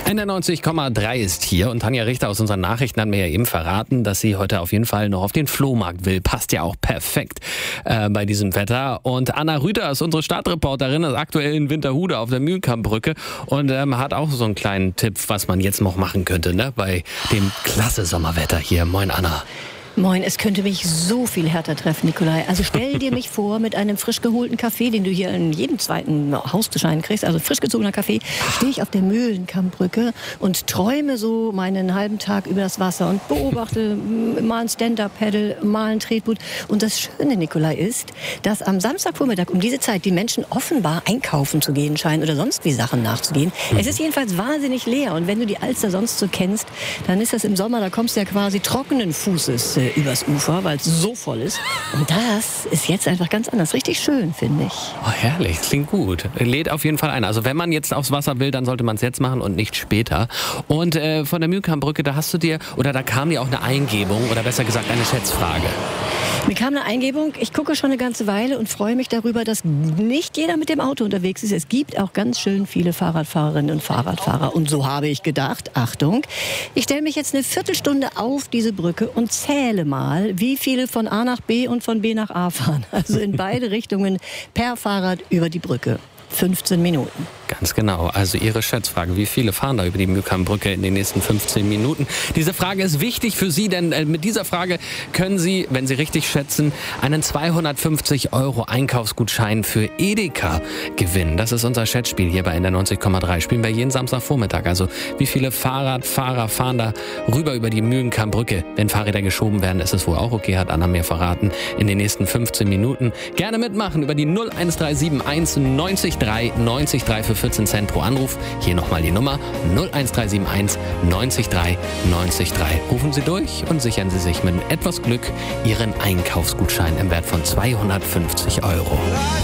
NDR 90,3 ist hier und Tanja Richter aus unseren Nachrichten hat mir ja eben verraten, dass sie heute auf jeden Fall noch auf den Flohmarkt will. Passt ja auch perfekt bei diesem Wetter. Und Anna Rüther ist unsere Stadtreporterin, ist aktuell in Winterhude auf der Mühlenkammbrücke und hat auch so einen kleinen Tipp, was man jetzt noch machen könnte, ne? Bei dem klasse Sommerwetter hier. Moin Anna. Moin, es könnte mich so viel härter treffen, Nikolai. Also stell dir mich vor, mit einem frisch geholten Kaffee, den du hier in jedem zweiten Hauszuschein kriegst, also frisch gezogener Kaffee, stehe ich auf der Mühlenkammbrücke und träume so meinen halben Tag über das Wasser und beobachte mal ein Stand-Up-Paddle, mal ein Tretboot. Und das Schöne, Nikolai, ist, dass am Samstagvormittag um diese Zeit die Menschen offenbar einkaufen zu gehen scheinen oder sonst wie Sachen nachzugehen. Es ist jedenfalls wahnsinnig leer und wenn du die Alster sonst so kennst, dann ist das im Sommer, da kommst du ja quasi trockenen Fußes übers Ufer, weil es so voll ist. Und das ist jetzt einfach ganz anders. Richtig schön, finde ich. Oh, herrlich, klingt gut. Lädt auf jeden Fall ein. Also wenn man jetzt aufs Wasser will, dann sollte man es jetzt machen und nicht später. Und von der Mühlenkammbrücke, da kam dir auch eine Eingebung oder besser gesagt eine Schätzfrage. Mir kam eine Eingebung, ich gucke schon eine ganze Weile und freue mich darüber, dass nicht jeder mit dem Auto unterwegs ist. Es gibt auch ganz schön viele Fahrradfahrerinnen und Fahrradfahrer. Und so habe ich gedacht, Achtung, ich stelle mich jetzt eine Viertelstunde auf diese Brücke und zähle mal, wie viele von A nach B und von B nach A fahren. Also in beide Richtungen per Fahrrad über die Brücke. 15 Minuten. Ganz genau. Also Ihre Schätzfrage. Wie viele fahren da über die Mühlenkammbrücke in den nächsten 15 Minuten? Diese Frage ist wichtig für Sie, denn mit dieser Frage können Sie, wenn Sie richtig schätzen, einen 250 € Einkaufsgutschein für Edeka gewinnen. Das ist unser Schätzspiel hier bei NDR 90,3. Spielen wir jeden Samstagvormittag. Also wie viele Fahrradfahrer fahren da rüber über die Mühlenkammbrücke? Wenn Fahrräder geschoben werden, ist es wohl auch okay, hat Anna mir verraten. In den nächsten 15 Minuten. Gerne mitmachen über die 01371 90 3 für 14 Cent pro Anruf. Hier nochmal die Nummer 01371 90 3 90 3. Rufen Sie durch und sichern Sie sich mit etwas Glück Ihren Einkaufsgutschein im Wert von 250 €.